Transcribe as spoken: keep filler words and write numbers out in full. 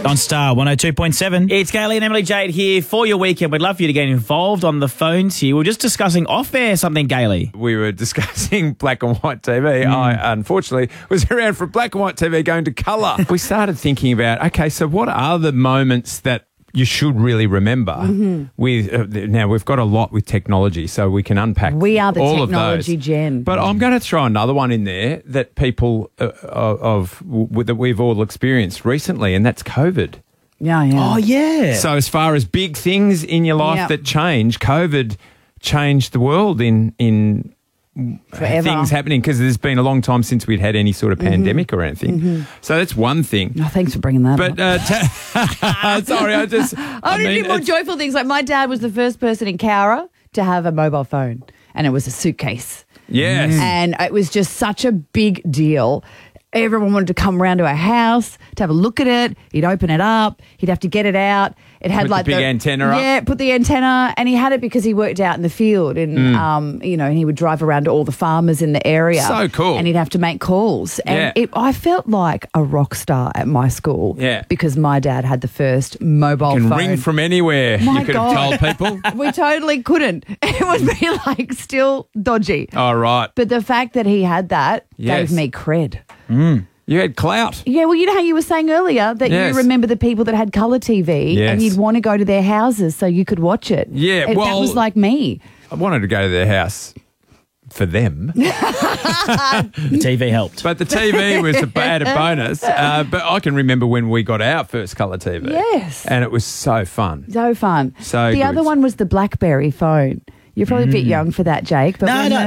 On Star one oh two point seven. It's Kaylee and Emily Jade here for your weekend. We'd love for you to get involved on the phones here. We were just discussing off-air something, Kaylee. We were discussing black and white T V. Mm. I, unfortunately, was around for black and white T V going to colour. We started thinking about, okay, so what are the moments that you should really remember? Mm-hmm. With uh, now, we've got a lot with technology, so we can unpack We are the all technology of those. gen. But I'm going to throw another one in there that people uh, of w- that we've all experienced recently, and that's COVID. Yeah, yeah. Oh, yeah. So as far as big things in your life Yep. that change, COVID changed the world in in Forever. things happening, because there's been a long time since we'd had any sort of pandemic mm-hmm. or anything. Mm-hmm. So that's one thing. Oh, thanks for bringing that But up. uh, ta- sorry, I just I, I mean, do more it's- joyful things. Like my dad was the first person in Cowra to have a mobile phone, and it was a suitcase. Yes. And it was just such a big deal. Everyone wanted to come around to our house to have a look at it. He'd open it up. He'd have to get it out. It had Put the like big antenna up? Yeah, put the antenna, and he had it because he worked out in the field, and Mm. um, you know, and he would drive around to all the farmers in the area. So cool. And he'd have to make calls. And Yeah. it, I felt like a rock star at my school. Yeah. Because my dad had the first mobile Can phone. ring from anywhere. My you could God. have told people. We totally couldn't. It would be like still dodgy. All right. But the fact that he had that Yes. gave me cred. You had clout. Yeah, well, you know how you were saying earlier that Yes. you remember the people that had colour T V Yes. and you'd want to go to their houses so you could watch it. Yeah, It- that well- was like me. I wanted to go to their house for them. The T V helped. But the T V was a added bonus. Uh, but I can remember when we got our first colour T V. Yes. And it was so fun. So fun. So the good. other one was the BlackBerry phone. You're probably a bit young for that, Jake. But No, when no.